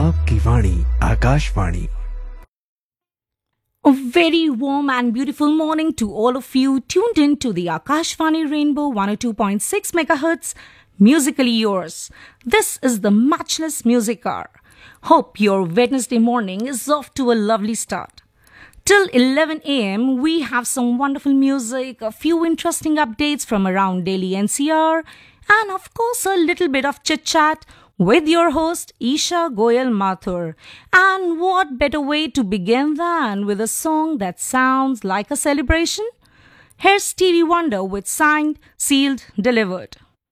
आपकी वाणी Akashvani. A very warm and beautiful morning to all of you tuned in to the Akashvani Rainbow 102.6 MHz, musically yours. This is the Matchless Music Hour. Hope your Wednesday morning is off to a lovely start. Till 11 a.m., we have some wonderful music, a few interesting updates from around Delhi NCR, and of course, a little bit of chit chat with your host, Isha Goyal Mathur. And what better way to begin than with a song that sounds like a celebration? Here's Stevie Wonder with Signed, Sealed, Delivered.